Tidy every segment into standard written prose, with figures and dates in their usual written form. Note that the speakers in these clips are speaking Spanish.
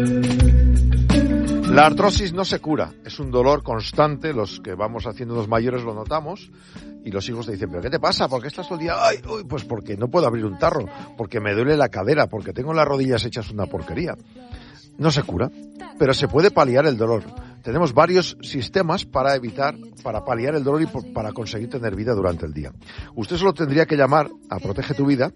La artrosis no se cura, es un dolor constante, los que vamos haciendo los mayores lo notamos, y los hijos te dicen, ¿pero qué te pasa? ¿Por qué estás todo el día? Ay, uy, pues porque no puedo abrir un tarro, porque me duele la cadera, porque tengo las rodillas hechas una porquería. No se cura, pero se puede paliar el dolor. Tenemos varios sistemas para paliar el dolor y para conseguir tener vida durante el día. Usted solo tendría que llamar a Protege tu Vida,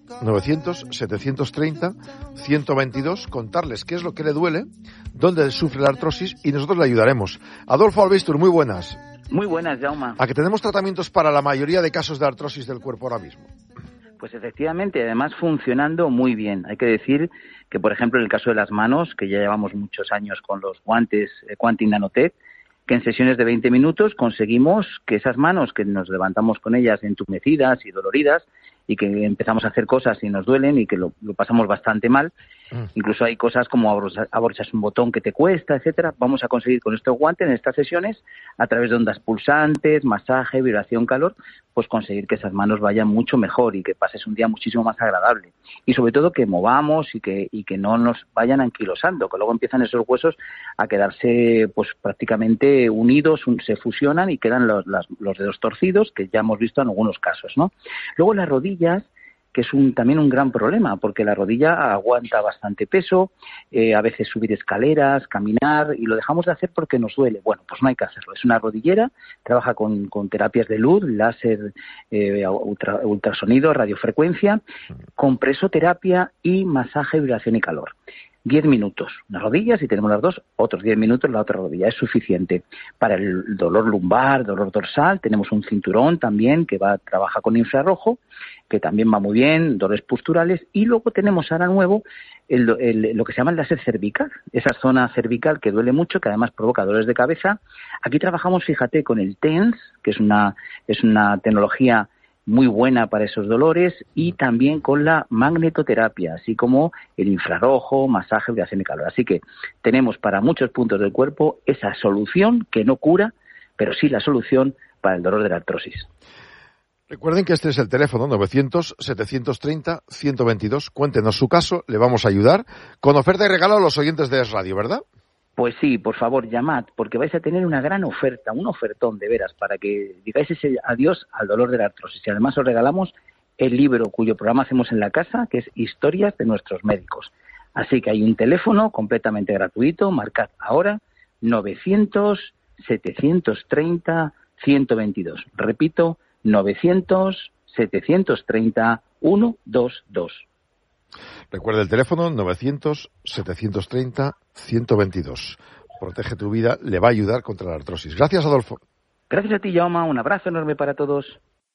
900-730-122, contarles qué es lo que le duele, dónde sufre la artrosis y nosotros le ayudaremos. Adolfo Albistur, muy buenas. Muy buenas, Jaume. ¿A que tenemos tratamientos para la mayoría de casos de artrosis del cuerpo ahora mismo? Pues efectivamente, además funcionando muy bien. Hay que decir que, por ejemplo, en el caso de las manos, que ya llevamos muchos años con los guantes Quantum Nanotech, que en sesiones de 20 minutos conseguimos que esas manos que nos levantamos con ellas entumecidas y doloridas y que empezamos a hacer cosas y nos duelen y que lo pasamos bastante mal, incluso hay cosas como abrochas un botón que te cuesta, etcétera, vamos a conseguir con estos guantes en estas sesiones, a través de ondas pulsantes, masaje, vibración, calor, pues conseguir que esas manos vayan mucho mejor y que pases un día muchísimo más agradable. Y sobre todo que movamos y que no nos vayan anquilosando, que luego empiezan esos huesos a quedarse pues prácticamente unidos, se fusionan y quedan los dedos torcidos, que ya hemos visto en algunos casos, ¿no? Luego las rodillas, que es también un gran problema, porque la rodilla aguanta bastante peso, a veces subir escaleras, caminar, y lo dejamos de hacer porque nos duele. Bueno, pues no hay que hacerlo. Es una rodillera, trabaja con terapias de luz, láser, ultrasonido, radiofrecuencia, compresoterapia y masaje, vibración y calor. 10 minutos, una rodilla, si tenemos las dos, otros 10 minutos la otra rodilla, es suficiente. Para el dolor lumbar, dolor dorsal, tenemos un cinturón también que trabaja con infrarrojo, que también va muy bien, dolores posturales, y luego tenemos ahora nuevo lo que se llama el láser cervical, esa zona cervical que duele mucho, que además provoca dolores de cabeza. Aquí trabajamos, fíjate, con el TENS, que es una tecnología muy buena para esos dolores, y también con la magnetoterapia, así como el infrarrojo, masaje, vibración y calor. Así que tenemos para muchos puntos del cuerpo esa solución que no cura, pero sí la solución para el dolor de la artrosis. Recuerden que este es el teléfono 900-730-122. Cuéntenos su caso, le vamos a ayudar con oferta y regalo a los oyentes de Es Radio, ¿verdad? Pues sí, por favor, llamad, porque vais a tener una gran oferta, un ofertón de veras, para que digáis ese adiós al dolor de la artrosis. Y además os regalamos el libro cuyo programa hacemos en la casa, que es Historias de nuestros médicos. Así que hay un teléfono completamente gratuito, marcad ahora 900-730-122. Repito, 900-730-122. Recuerda el teléfono 900-730-122. Protege tu Vida, le va a ayudar contra la artrosis. Gracias, Adolfo. Gracias a ti, Jaume. Un abrazo enorme para todos.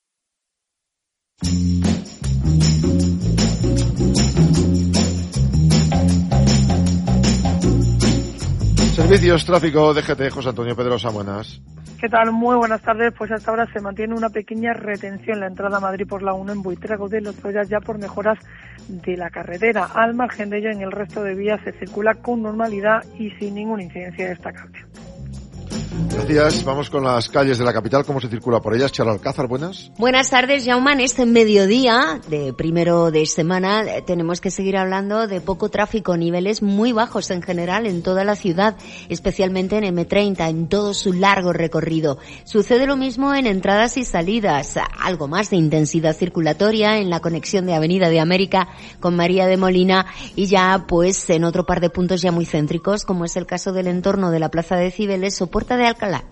Servicios Tráfico DGT, José Antonio Pedrosa, buenas. ¿Qué tal? Muy buenas tardes. Pues hasta ahora se mantiene una pequeña retención en la entrada a Madrid por la 1 en Buitrago de los Troyas, ya por mejoras de la carretera. Al margen de ello, en el resto de vías se circula con normalidad y sin ninguna incidencia destacable. Gracias. Vamos con las calles de la capital. ¿Cómo se circula por ellas? Charo Alcázar, buenas. Buenas tardes, Jaume. En este mediodía de primero de semana tenemos que seguir hablando de poco tráfico, niveles muy bajos en general en toda la ciudad, especialmente en M30, en todo su largo recorrido. Sucede lo mismo en entradas y salidas, algo más de intensidad circulatoria en la conexión de Avenida de América con María de Molina y ya pues en otro par de puntos ya muy céntricos, como es el caso del entorno de la Plaza de Cibeles o Puerta de Alcalá.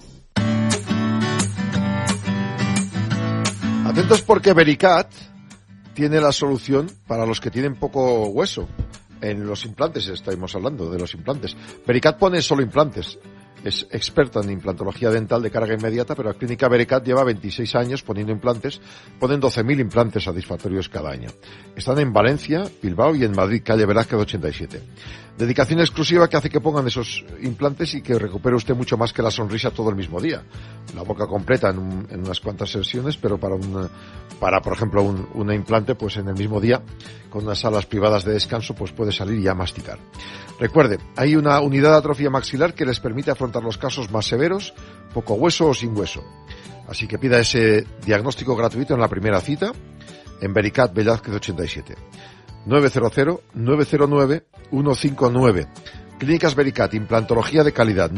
Atentos porque Vericat tiene la solución para los que tienen poco hueso. En los implantes estamos hablando de los implantes. Vericat pone solo implantes. Es experta en implantología dental de carga inmediata, pero la clínica Vericat lleva 26 años poniendo implantes. Ponen 12.000 implantes satisfactorios cada año. Están en Valencia, Bilbao y en Madrid, calle Velázquez 87. Dedicación exclusiva que hace que pongan esos implantes y que recupere usted mucho más que la sonrisa todo el mismo día. La boca completa en unas cuantas sesiones, pero para por ejemplo, un implante, pues en el mismo día, con unas salas privadas de descanso, pues puede salir y ya masticar. Recuerde, hay una unidad de atrofia maxilar que les permite afrontar los casos más severos, poco hueso o sin hueso. Así que pida ese diagnóstico gratuito en la primera cita, en Vericat Velázquez 87. 900-909-159. Clínicas Vericat, implantología de calidad,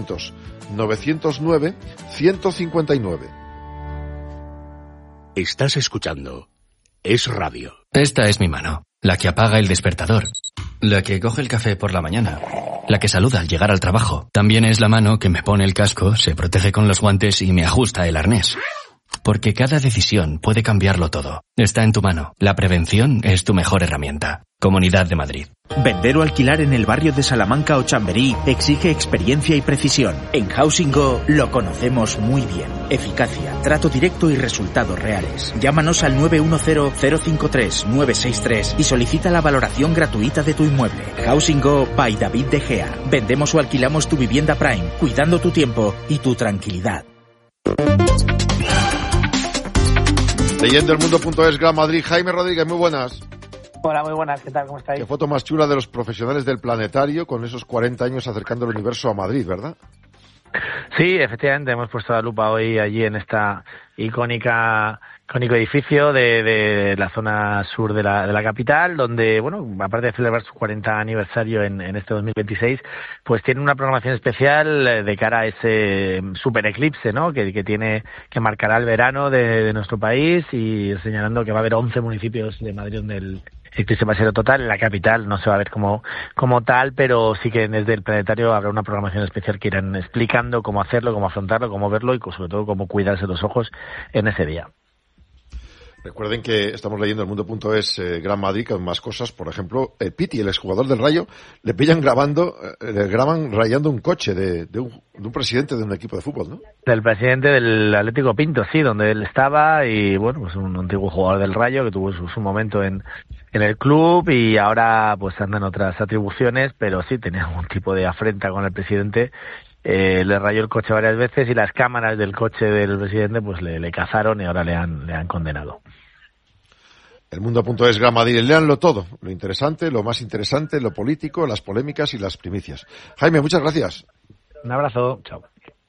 900-909-159. Estás escuchando Es Radio. Esta es mi mano, la que apaga el despertador, la que coge el café por la mañana, la que saluda al llegar al trabajo. También es la mano que me pone el casco, se protege con los guantes y me ajusta el arnés. Porque cada decisión puede cambiarlo todo. Está en tu mano. La prevención es tu mejor herramienta. Comunidad de Madrid. Vender o alquilar en el barrio de Salamanca o Chamberí exige experiencia y precisión. En Housing Go lo conocemos muy bien. Eficacia, trato directo y resultados reales. Llámanos al 910-053-963 y solicita la valoración gratuita de tu inmueble. Housing Go by David De Gea. Vendemos o alquilamos tu vivienda Prime, cuidando tu tiempo y tu tranquilidad. Leyendo elmundo.es, Gran Madrid. Jaime Rodríguez, muy buenas. Hola, muy buenas, ¿qué tal? ¿Cómo estáis? Qué foto más chula de los profesionales del planetario con esos 40 años acercando el universo a Madrid, ¿verdad? Sí, efectivamente, hemos puesto la lupa hoy allí en esta icónico edificio de la zona sur de la capital, donde, bueno, aparte de celebrar su 40 aniversario en este 2026, pues tiene una programación especial de cara a ese super eclipse, ¿no? Que marcará el verano de nuestro país, y señalando que va a haber 11 municipios de Madrid donde el eclipse va a ser total. En la capital no se va a ver como tal, pero sí que desde el planetario habrá una programación especial que irán explicando cómo hacerlo, cómo afrontarlo, cómo verlo y sobre todo cómo cuidarse los ojos en ese día. Recuerden que estamos leyendo elmundo.es, Gran Madrid, con más cosas. Por ejemplo, Piti, el exjugador del Rayo, le graban rayando un coche de un presidente de un equipo de fútbol, ¿no? Del presidente del Atlético Pinto, sí, donde él estaba, y bueno, pues un antiguo jugador del Rayo que tuvo su momento en el club y ahora pues anda en otras atribuciones, pero sí tenía algún tipo de afrenta con el presidente. Le rayó el coche varias veces y las cámaras del coche del presidente pues le cazaron y ahora le han condenado. Elmundo.es, Gran Madrid, léanlo todo, lo interesante, lo más interesante, lo político, las polémicas y las primicias. Jaime, muchas gracias. Un abrazo, chao.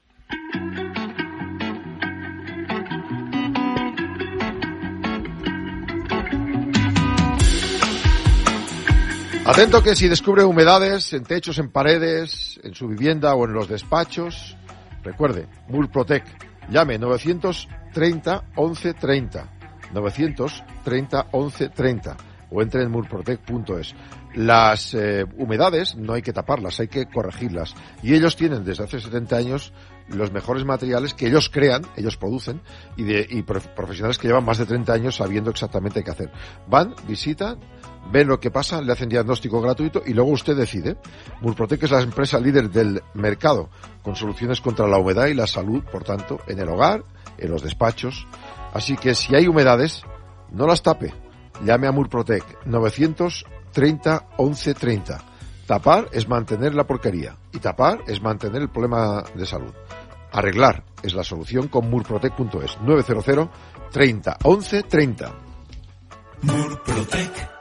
Atento que si descubre humedades en techos, en paredes, en su vivienda o en los despachos, recuerde, Murprotec, llame 930 11 30, 930 11 30 o entre en murprotec.es. Las humedades no hay que taparlas, hay que corregirlas. Y ellos tienen desde hace 70 años los mejores materiales que ellos crean, ellos producen, y profesionales que llevan más de 30 años sabiendo exactamente qué hacer. Van, visitan, ven lo que pasa, le hacen diagnóstico gratuito y luego usted decide. Murprotec es la empresa líder del mercado con soluciones contra la humedad y la salud, por tanto, en el hogar, en los despachos. Así que si hay humedades, no las tape. Llame a Murprotec 930 11 30. Tapar es mantener la porquería y tapar es mantener el problema de salud. Arreglar es la solución con Murprotec.es 900 30 11 30. Murprotec.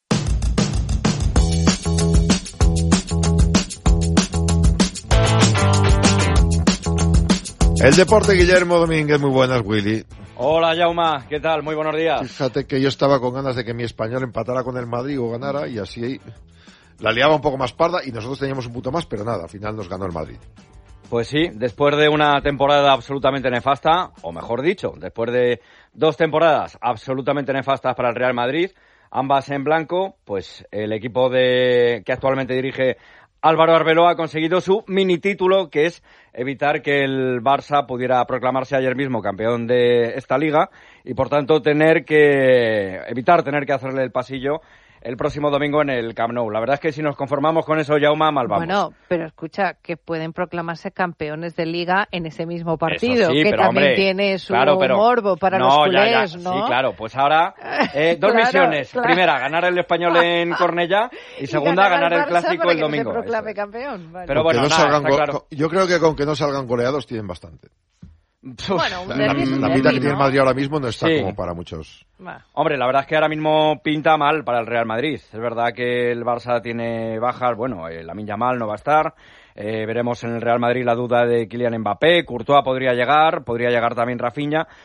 El deporte, Guillermo Domínguez, muy buenas, Willy. Hola, Jauma, ¿qué tal? Muy buenos días. Fíjate que yo estaba con ganas de que mi Español empatara con el Madrid o ganara, y así la liaba un poco más parda y nosotros teníamos un punto más, pero nada, al final nos ganó el Madrid. Pues sí, después de una temporada absolutamente nefasta, o mejor dicho, después de 2 temporadas absolutamente nefastas para el Real Madrid, ambas en blanco, pues el equipo que actualmente dirige Álvaro Arbeloa ha conseguido su mini título, que es evitar que el Barça pudiera proclamarse ayer mismo campeón de esta liga y por tanto evitar tener que hacerle el pasillo el próximo domingo en el Camp Nou. La verdad es que si nos conformamos con eso, Jaume, mal vamos. Bueno, pero escucha, que pueden proclamarse campeones de Liga en ese mismo partido, sí, que pero, también hombre, tiene su morbo para los culés, ¿no? Sí, claro, pues ahora 2 misiones. Claro. Primera, ganar el Español en Cornellá y segunda, ganar el Clásico el domingo. Que se proclame campeón. Vale. Pero bueno, claro. Yo creo que con que no salgan goleados tienen bastante. Bueno, la pinta que tiene el Madrid ahora mismo no está como para muchos. Hombre, la verdad es que ahora mismo pinta mal para el Real Madrid. Es verdad que el Barça tiene bajas, bueno, Lamine Yamal no va a estar. Veremos en el Real Madrid la duda de Kylian Mbappé. Courtois podría llegar también Rafinha.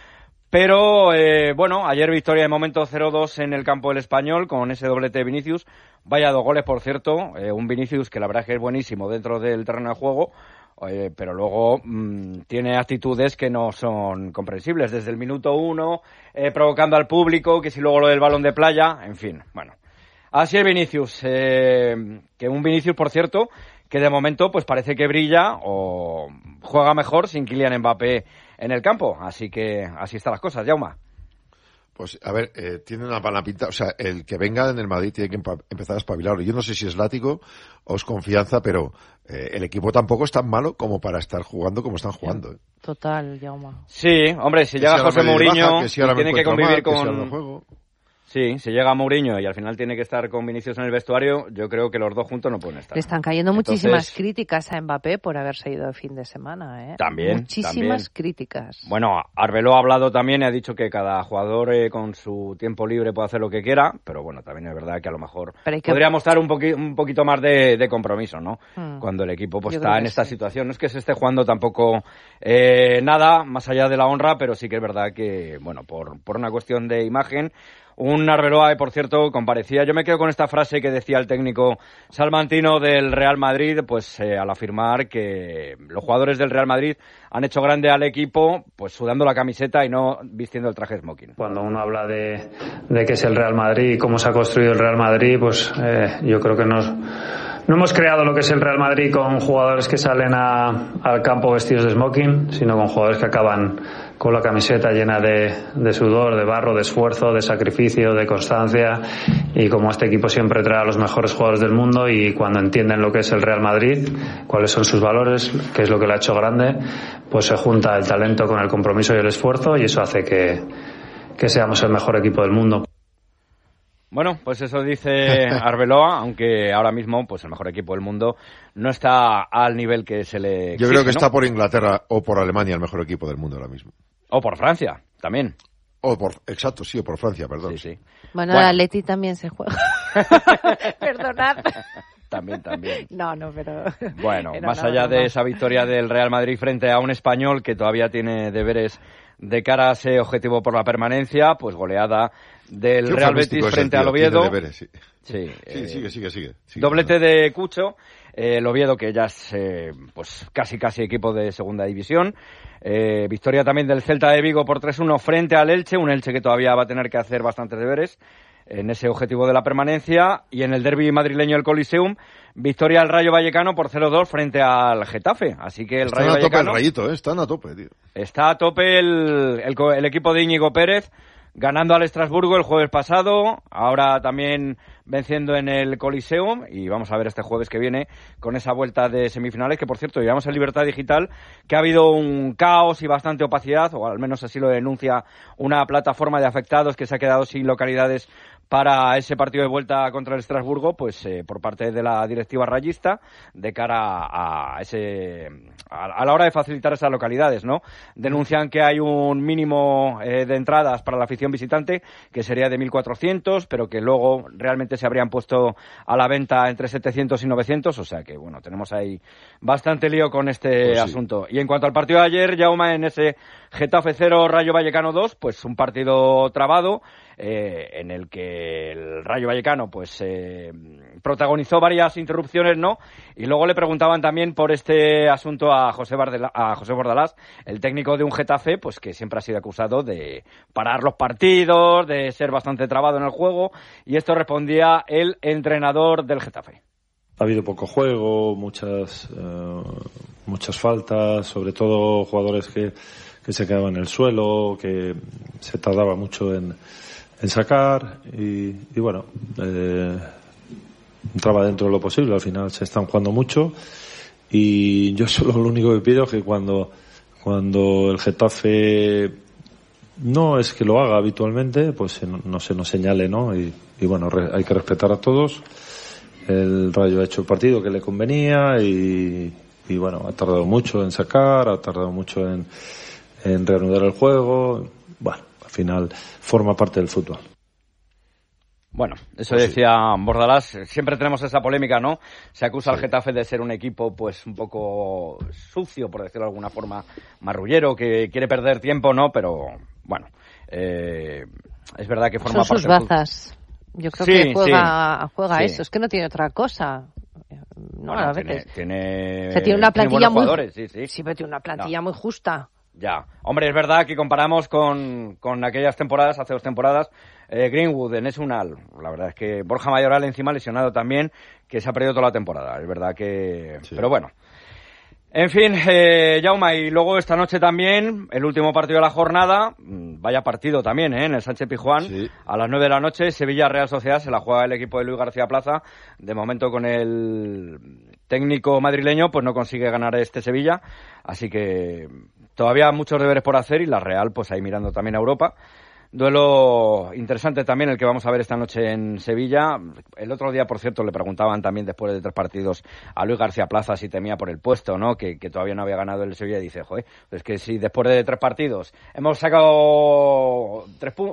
Pero, bueno, ayer victoria de momento 0-2 en el campo del Español con ese doblete de Vinicius. Vaya 2 goles, por cierto. Un Vinicius que la verdad es que es buenísimo dentro del terreno de juego, pero luego tiene actitudes que no son comprensibles. Desde el minuto 1, provocando al público, que si luego lo del balón de playa, en fin, bueno. Así es Vinicius, que un Vinicius, por cierto, que de momento pues parece que brilla o juega mejor sin Kylian Mbappé en el campo. Así que así están las cosas, Jauma. Pues, a ver, tiene una mala pinta. O sea, el que venga en el Madrid tiene que empezar a espabilarlo. Yo no sé si es látigo o es confianza, pero el equipo tampoco es tan malo como para estar jugando como están jugando. Total, Jauma. Sí, hombre, si llega José Mourinho, tiene que convivir con... Sí, si llega Mourinho y al final tiene que estar con Vinicius en el vestuario, yo creo que los dos juntos no pueden estar. Le están cayendo muchísimas críticas a Mbappé por haberse ido de fin de semana, ¿eh? También. Muchísimas críticas. Bueno, Arbeloa ha hablado también y ha dicho que cada jugador con su tiempo libre puede hacer lo que quiera, pero bueno, también es verdad que a lo mejor podría mostrar un poquito más de compromiso, ¿no? Cuando el equipo pues está en esta situación. No es que se esté jugando tampoco nada más allá de la honra, pero sí que es verdad que, bueno, por una cuestión de imagen, un Arbeloa, por cierto, comparecía. Yo me quedo con esta frase que decía el técnico salmantino del Real Madrid, pues al afirmar que los jugadores del Real Madrid han hecho grande al equipo, pues sudando la camiseta y no vistiendo el traje smoking. Cuando uno habla de qué es el Real Madrid y cómo se ha construido el Real Madrid, pues yo creo que no hemos creado lo que es el Real Madrid con jugadores que salen al campo vestidos de smoking, sino con jugadores que acaban con la camiseta llena de sudor, de barro, de esfuerzo, de sacrificio, de constancia, y como este equipo siempre trae a los mejores jugadores del mundo, y cuando entienden lo que es el Real Madrid, cuáles son sus valores, qué es lo que lo ha hecho grande, pues se junta el talento con el compromiso y el esfuerzo, y eso hace que seamos el mejor equipo del mundo. Bueno, pues eso dice Arbeloa, aunque ahora mismo pues el mejor equipo del mundo no está al nivel que se le exige, yo creo que ¿no? Está por Inglaterra o por Alemania el mejor equipo del mundo ahora mismo. O por Francia, también. Exacto, sí, o por Francia, perdón. Sí. Bueno, el Atleti también se juega. Perdonad. También. No, pero... Bueno, más allá de esa victoria del Real Madrid frente a un Español que todavía tiene deberes de cara a ese objetivo por la permanencia, pues goleada del Real Betis frente al Oviedo. Sí, sigue. Doblete de Cucho, el Oviedo, que ya es pues casi equipo de segunda división. Victoria también del Celta de Vigo por 3-1 frente al Elche, un Elche que todavía va a tener que hacer bastantes deberes en ese objetivo de la permanencia. Y en el derbi madrileño del Coliseum, victoria del Rayo Vallecano por 0-2 frente al Getafe. Así que el Rayo Vallecano... Están a tope, tío. Está a tope el equipo de Íñigo Pérez, ganando al Estrasburgo el jueves pasado, ahora también venciendo en el Coliseum, y vamos a ver este jueves que viene con esa vuelta de semifinales, que por cierto llevamos en Libertad Digital que ha habido un caos y bastante opacidad, o al menos así lo denuncia una plataforma de afectados que se ha quedado sin localidades para ese partido de vuelta contra el Estrasburgo, pues por parte de la directiva rayista, de cara a la hora de facilitar esas localidades, ¿no? Denuncian que hay un mínimo de entradas para la afición visitante, que sería de 1.400, pero que luego realmente se habrían puesto a la venta entre 700 y 900, o sea que, bueno, tenemos ahí bastante lío con este asunto. Y en cuanto al partido de ayer, Jaume, en ese Getafe 0, Rayo Vallecano 2, pues un partido trabado, en el que el Rayo Vallecano pues protagonizó varias interrupciones, ¿no? Y luego le preguntaban también por este asunto a José Bordalás, el técnico de un Getafe, pues que siempre ha sido acusado de parar los partidos, de ser bastante trabado en el juego, y esto respondía el entrenador del Getafe. Ha habido poco juego, muchas faltas, sobre todo jugadores que se quedaban en el suelo, que se tardaba mucho en sacar, y bueno, entraba dentro de lo posible. Al final se están jugando mucho, y yo solo lo único que pido es que cuando el Getafe no es que lo haga habitualmente, pues no se nos señale, ¿no? Y bueno, hay que respetar a todos. El Rayo ha hecho el partido que le convenía, y bueno, ha tardado mucho en sacar, ha tardado mucho en reanudar el juego. Bueno, al final forma parte del fútbol. Bueno, eso pues decía Bordalás. Siempre tenemos esa polémica, ¿no? Se acusa al Getafe de ser un equipo pues un poco sucio, por decirlo de alguna forma, marrullero, que quiere perder tiempo, ¿no? Pero bueno, es verdad que forma son parte... Son sus bazas. Yo creo que juega sí. eso. Es que no tiene otra cosa. No, bueno, a veces. Tiene una plantilla muy... Sí, pero tiene una plantilla muy justa. Ya. Hombre, es verdad que comparamos con aquellas temporadas, hace 2 temporadas, Greenwood, Enes Unal. La verdad es que Borja Mayoral encima lesionado también, que se ha perdido toda la temporada. Es verdad que... Sí. Pero bueno. En fin, Jaume, y luego esta noche también, el último partido de la jornada, vaya partido también, en el Sánchez Pizjuán, a las 9 de la noche, Sevilla-Real Sociedad, se la juega el equipo de Luis García Plaza, de momento con el técnico madrileño, pues no consigue ganar este Sevilla, así que todavía muchos deberes por hacer y la Real, pues ahí mirando también a Europa. Duelo interesante también el que vamos a ver esta noche en Sevilla. El otro día, por cierto, le preguntaban también después de 3 partidos a Luis García Plaza si temía por el puesto, ¿no? Que todavía no había ganado el Sevilla y dice, joder, es que si después de 3 partidos hemos sacado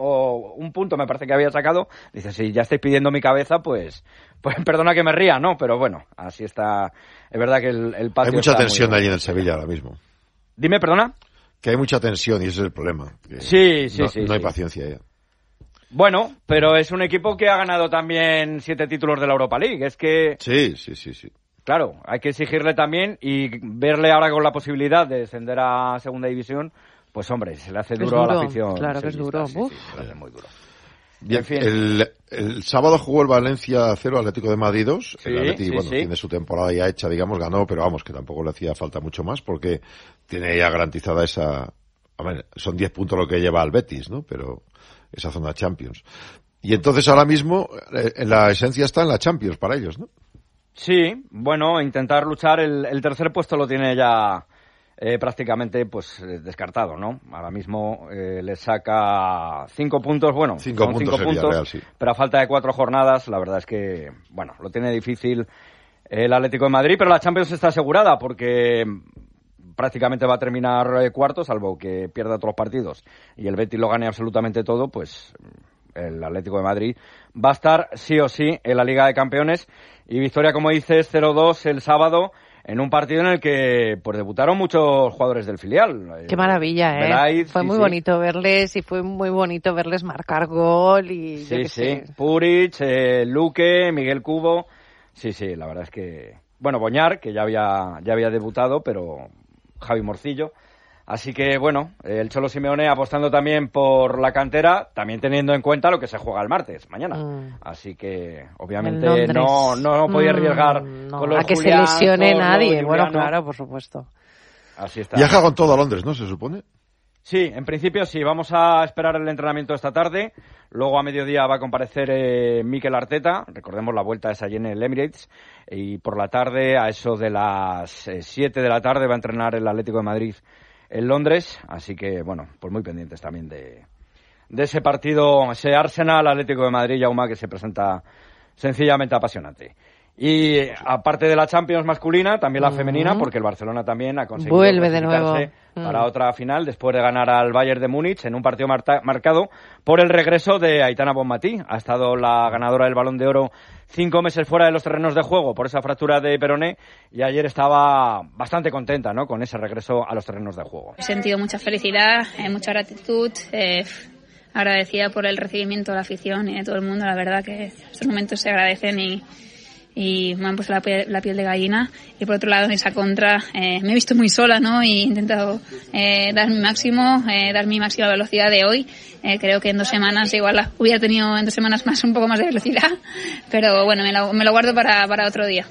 1 punto, me parece que había sacado, dice, si ya estáis pidiendo mi cabeza, pues perdona que me ría, ¿no? Pero bueno, así está. Es verdad que el patio... Hay mucha tensión allí en el Sevilla ahora mismo. Dime, perdona. Que hay mucha tensión y ese es el problema. Sí. No hay paciencia ya. Bueno, pero es un equipo que ha ganado también 7 títulos de la Europa League. Es que... Sí. Claro, hay que exigirle también y verle ahora con la posibilidad de descender a Segunda División, pues hombre, se le hace duro a la afición. Claro que es duro. Sí, se le hace muy duro. Bien, en fin. El sábado jugó el Valencia 0, Atlético de Madrid 2. El Atlético, tiene su temporada ya hecha, digamos, ganó, pero vamos, que tampoco le hacía falta mucho más porque tiene ya garantizada esa... A ver, son 10 puntos lo que lleva al Betis, ¿no? Pero esa zona Champions. Y entonces ahora mismo la esencia está en la Champions para ellos, ¿no? Sí, bueno, intentar luchar. El tercer puesto lo tiene ya... prácticamente pues descartado, ¿no? Ahora mismo le saca 5 puntos, bueno, 5 puntos, Real, sí. Pero a falta de 4 jornadas, la verdad es que, bueno, lo tiene difícil el Atlético de Madrid, pero la Champions está asegurada porque prácticamente va a terminar cuarto, salvo que pierda todos los partidos y el Betis lo gane absolutamente todo, pues el Atlético de Madrid va a estar sí o sí en la Liga de Campeones y victoria, como dices, 0-2 el sábado, en un partido en el que pues debutaron muchos jugadores del filial. Qué maravilla, Belaiz, fue muy bonito verles y fue muy bonito verles marcar gol y Sí. Puric, Luque, Miguel Cubo. Sí, la verdad es que... Bueno, Boñar, que ya había debutado, pero Javi Morcillo. Así que, bueno, el Cholo Simeone apostando también por la cantera, también teniendo en cuenta lo que se juega el martes, mañana. Así que, obviamente, no podía arriesgar con los a que Julián, se lesione nadie. Juliano. Bueno, claro, por supuesto. Así está. Viaja con todo a Londres, ¿no? ¿Se supone? Sí, en principio sí. Vamos a esperar el entrenamiento esta tarde. Luego a mediodía va a comparecer Mikel Arteta. Recordemos, la vuelta es allí en el Emirates. Y por la tarde, a eso de las 7 de la tarde, va a entrenar el Atlético de Madrid en Londres, así que, bueno, pues muy pendientes también de ese partido, ese Arsenal Atlético de Madrid, Jaume, que se presenta sencillamente apasionante. Y aparte de la Champions masculina, también la femenina, porque el Barcelona también ha conseguido vuelve de nuevo para otra final, después de ganar al Bayern de Múnich en un partido marcado por el regreso de Aitana Bonmatí. Ha estado la ganadora del Balón de Oro 5 meses fuera de los terrenos de juego por esa fractura de peroné y ayer estaba bastante contenta, ¿no?, con ese regreso a los terrenos de juego. He sentido mucha felicidad, mucha gratitud, agradecida por el recibimiento de la afición y de todo el mundo. La verdad que estos momentos se agradecen y me han puesto la piel de gallina. Y por otro lado, en esa contra me he visto muy sola, ¿no? Y he intentado dar mi máximo, dar mi máxima velocidad de hoy. Creo que en 2 semanas igual hubiera tenido en 2 semanas más, un poco más de velocidad, pero bueno, me lo guardo para otro día.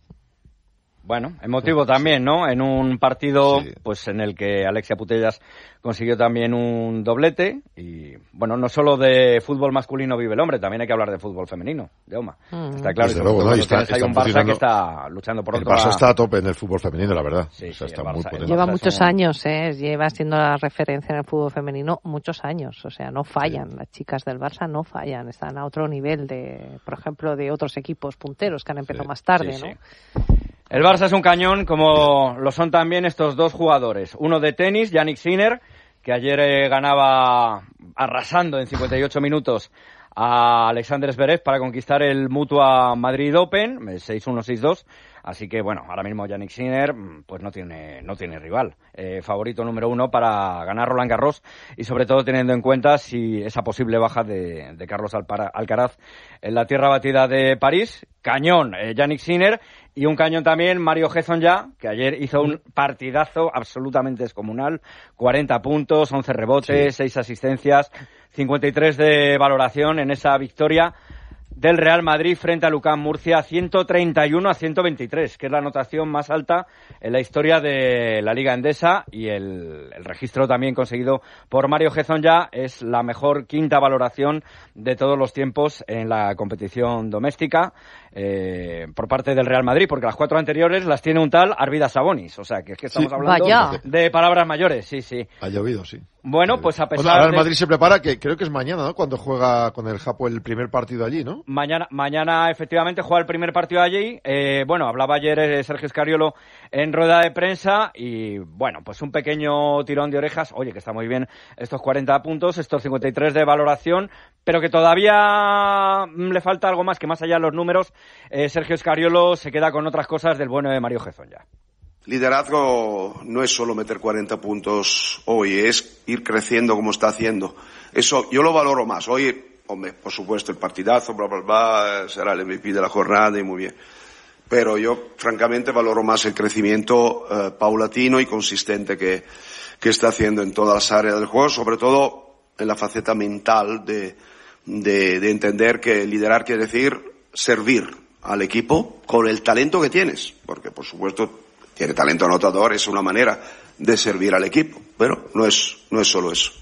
Bueno, emotivo también, ¿no? En un partido pues en el que Alexia Putellas consiguió también un doblete y, bueno, no solo de fútbol masculino vive el hombre, también hay que hablar de fútbol femenino, Jaume. Está claro. Desde luego, ¿no? Hay un Barça que está luchando por otro. El Barça está a tope en el fútbol femenino, la verdad. Sí, está muy potente. Lleva muchos años, lleva siendo la referencia en el fútbol femenino muchos años, o sea, no fallan. Las chicas del Barça no fallan, están a otro nivel de, por ejemplo, de otros equipos punteros que han empezado más tarde, ¿no? El Barça es un cañón, como lo son también estos 2 jugadores. Uno de tenis, Yannick Sinner, que ayer ganaba arrasando en 58 minutos a Alexander Zverev para conquistar el Mutua Madrid Open, 6-1, 6-2. Así que, bueno, ahora mismo Jannik Sinner pues no tiene rival. Favorito número 1 para ganar Roland Garros y sobre todo teniendo en cuenta si esa posible baja de Carlos Alcaraz en la tierra batida de París. Cañón Jannik Sinner y un cañón también Mario Hezonja, que ayer hizo un partidazo absolutamente descomunal. 40 puntos, 11 rebotes, 6 asistencias, 53 de valoración en esa victoria del Real Madrid frente a Lucán Murcia, 131-123, que es la anotación más alta en la historia de la Liga Endesa, y el registro también conseguido por Mario Hezonja es la mejor quinta valoración de todos los tiempos en la competición doméstica por parte del Real Madrid, porque las 4 anteriores las tiene un tal Arvydas Sabonis, o sea que es que estamos hablando de palabras mayores, sí. Ha llovido, sí. Bueno, pues a pesar ahora el Madrid se prepara, que creo que es mañana, ¿no? Cuando juega con el Japo el primer partido allí, ¿no? Mañana efectivamente juega el primer partido allí. Bueno, hablaba ayer Sergio Scariolo en rueda de prensa y, bueno, pues un pequeño tirón de orejas. Oye, que está muy bien estos 40 puntos, estos 53 de valoración, pero que todavía le falta algo más, que más allá de los números, Sergio Scariolo se queda con otras cosas del bueno de Mario Hezonja. Liderazgo no es solo meter 40 puntos hoy, es ir creciendo como está haciendo. Eso yo lo valoro más. Hoy, hombre, por supuesto, el partidazo, bla, bla, bla, será el MVP de la jornada y muy bien. Pero yo, francamente, valoro más el crecimiento paulatino y consistente que está haciendo en todas las áreas del juego, sobre todo en la faceta mental de entender que liderar quiere decir servir al equipo con el talento que tienes, porque, por supuesto, tiene talento anotador, es una manera de servir al equipo, pero no es solo eso.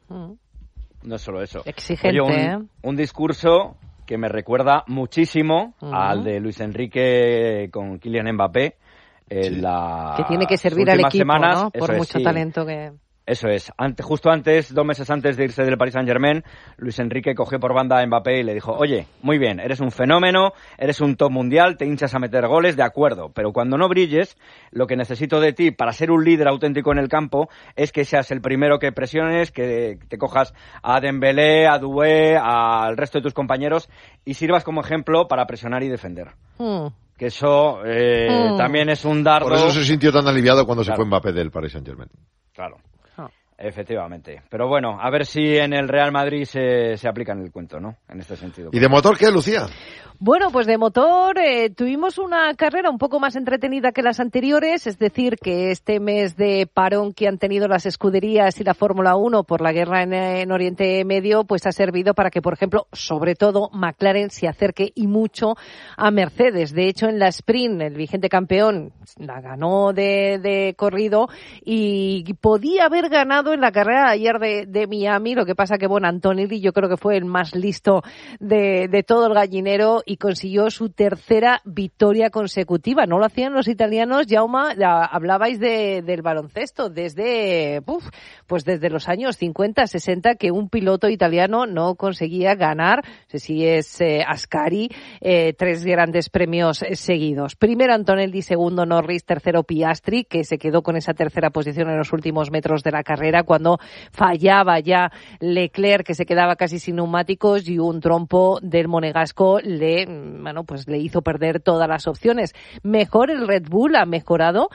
No es solo eso. Exigente, Oye, un discurso que me recuerda muchísimo al de Luis Enrique con Kylian Mbappé en que tiene que servir al equipo, semanas, ¿no? Por mucho talento que... Eso es. Justo antes, 2 meses antes de irse del Paris Saint-Germain, Luis Enrique cogió por banda a Mbappé y le dijo: oye, muy bien, eres un fenómeno, eres un top mundial, te hinchas a meter goles, de acuerdo, pero cuando no brilles, lo que necesito de ti para ser un líder auténtico en el campo es que seas el primero que presiones, que te cojas a Dembélé, a Doué, al resto de tus compañeros y sirvas como ejemplo para presionar y defender. Que eso también es un dardo. Por eso se sintió tan aliviado cuando se fue Mbappé del Paris Saint-Germain. Claro. Efectivamente. Pero bueno, a ver si en el Real Madrid se aplica en el cuento, ¿no? En este sentido. ¿Y de motor qué, Lucía? Bueno, pues de motor tuvimos una carrera un poco más entretenida que las anteriores, es decir, que este mes de parón que han tenido las escuderías y la Fórmula 1 por la guerra en Oriente Medio, pues ha servido para que, por ejemplo, sobre todo McLaren se acerque y mucho a Mercedes. De hecho, en la sprint, el vigente campeón la ganó de corrido y podía haber ganado en la carrera de ayer de Miami. Lo que pasa que, bueno, Antonelli yo creo que fue el más listo de todo el gallinero y consiguió su tercera victoria consecutiva. No lo hacían los italianos. Jaume, hablabais del baloncesto desde los años 50, 60, que un piloto italiano no conseguía ganar, no sé si es Ascari, 3 grandes premios seguidos. Primero Antonelli, segundo Norris, tercero Piastri, que se quedó con esa tercera posición en los últimos metros de la carrera cuando fallaba ya Leclerc, que se quedaba casi sin neumáticos, y un trompo del monegasco le hizo perder todas las opciones. Mejor el Red Bull, ha mejorado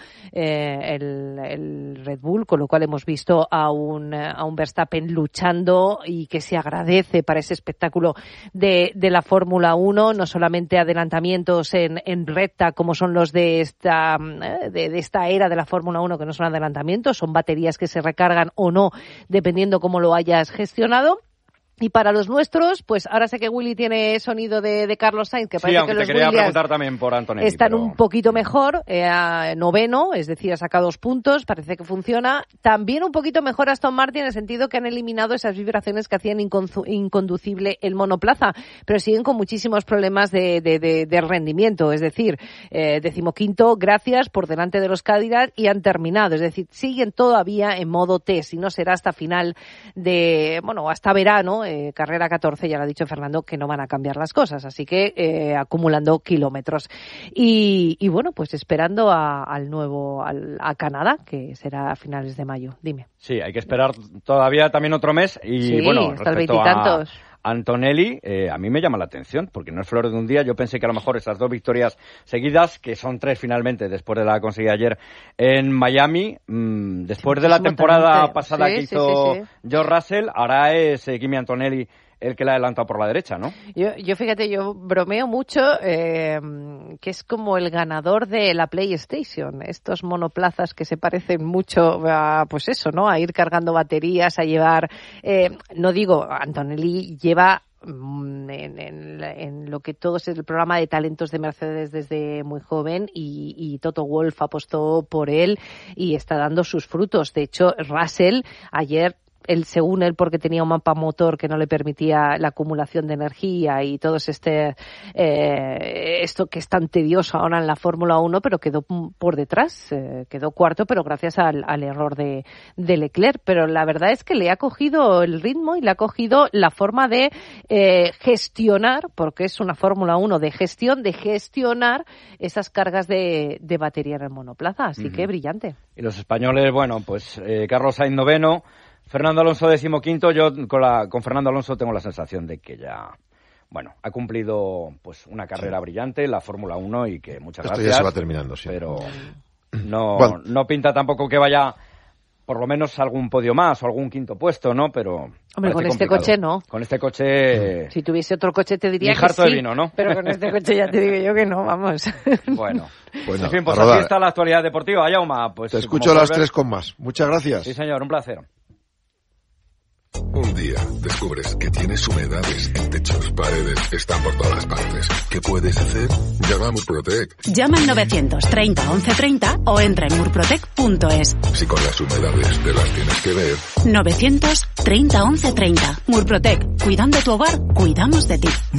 el Red Bull, con lo cual hemos visto a un Verstappen luchando y que se agradece para ese espectáculo de la Fórmula 1, no solamente adelantamientos en recta como son los de esta era de la Fórmula 1, que no son adelantamientos, son baterías que se recargan o no, dependiendo cómo lo hayas gestionado. Y para los nuestros, pues ahora sé que Willy tiene sonido de Carlos Sainz, que parece que los quería Williams preguntar también por Antonelli, están un poquito mejor, noveno, es decir, ha sacado 2 puntos, parece que funciona. También un poquito mejor Aston Martin, en el sentido que han eliminado esas vibraciones que hacían inconducible el monoplaza, pero siguen con muchísimos problemas de rendimiento, es decir, 15º, gracias, por delante de los Cadillac, y han terminado, es decir, siguen todavía en modo test, y no será hasta final hasta verano, carrera 14, ya lo ha dicho Fernando, que no van a cambiar las cosas, así que acumulando kilómetros. Y bueno, pues esperando a Canadá, que será a finales de mayo. Dime. Sí, hay que esperar todavía también otro mes y sí, bueno, hasta el respecto Antonelli, a mí me llama la atención, porque no es flor de un día. Yo pensé que a lo mejor esas 2 victorias seguidas, que son 3 finalmente, después de la conseguida ayer en Miami, después de la temporada pasada que hizo George Russell, ahora es Kimi Antonelli el que la ha adelantado por la derecha, ¿no? Yo fíjate, yo bromeo mucho que es como el ganador de la PlayStation, estos monoplazas que se parecen mucho a, pues eso, ¿no? A ir cargando baterías, a llevar, no digo, Antonelli lleva en lo que todo es el programa de talentos de Mercedes desde muy joven y Toto Wolff apostó por él y está dando sus frutos. De hecho, Russell ayer, según él, porque tenía un mapa motor que no le permitía la acumulación de energía y todo esto que es tan tedioso ahora en la Fórmula 1, pero quedó por detrás, quedó cuarto, pero gracias al error de Leclerc. Pero la verdad es que le ha cogido el ritmo y le ha cogido la forma de gestionar, porque es una Fórmula 1 de gestionar esas cargas de batería en el monoplaza, así que brillante. Y los españoles, bueno, pues Carlos Sainz noveno, Fernando Alonso 15º. Yo con Fernando Alonso tengo la sensación de que ya, bueno, ha cumplido pues una carrera brillante en la Fórmula 1 y que muchas gracias. Esto ya se va terminando, sí. Pero no pinta tampoco que vaya por lo menos algún podio más o algún quinto puesto, ¿no? Pero hombre, con este coche no. Con este coche... Si tuviese otro coche te diría que harto sí, de vino, ¿no? Pero con este coche ya te digo yo que no, vamos. Bueno, en fin, pues así está la actualidad deportiva. Jauma, pues... Te escucho a las 3 con más. Muchas gracias. Sí, señor, un placer. Un día descubres que tienes humedades en techos, paredes, están por todas partes. ¿Qué puedes hacer? Llama a Murprotec. Llama al 930 1130 o entra en murprotec.es. Si con las humedades te las tienes que ver. 930 1130. Murprotec. Cuidando tu hogar, cuidamos de ti.